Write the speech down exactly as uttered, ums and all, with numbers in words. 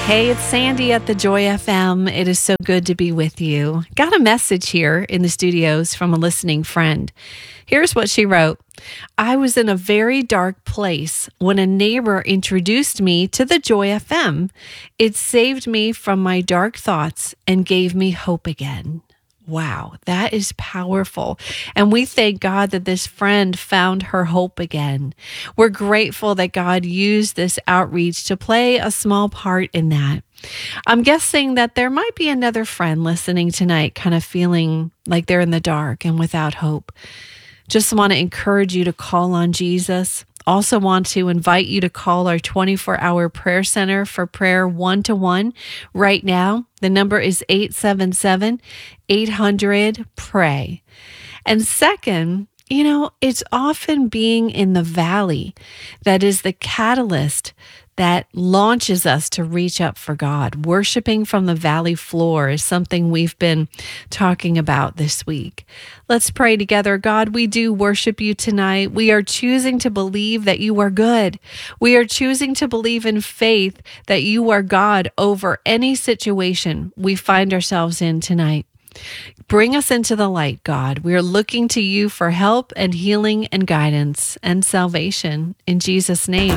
Hey, it's Sandy at the Joy F M. It is so good to be with you. Got a message here in the studios from a listening friend. Here's what she wrote. I was in a very dark place when a neighbor introduced me to the Joy F M. It saved me from my dark thoughts and gave me hope again. Wow, that is powerful. And we thank God that this friend found her hope again. We're grateful that God used this outreach to play a small part in that. I'm guessing that there might be another friend listening tonight, kind of feeling like they're in the dark and without hope. Just want to encourage you to call on Jesus. Also want to invite you to call our twenty-four hour prayer center for prayer one-to-one right now. The number is eight seven seven, eight hundred, pray. And second, you know, it's often being in the valley that is the catalyst that launches us to reach up for God. Worshiping from the valley floor is something we've been talking about this week. Let's pray together. God, we do worship you tonight. We are choosing to believe that you are good. We are choosing to believe in faith that you are God over any situation we find ourselves in tonight. Bring us into the light, God. We are looking to you for help and healing and guidance and salvation in Jesus' name.